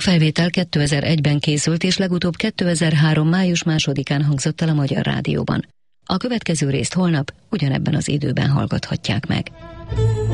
hangfelvétel 2001-ben készült, és legutóbb 2003. május 2-án hangzott el a Magyar Rádióban. A következő részt holnap ugyanebben az időben hallgathatják meg.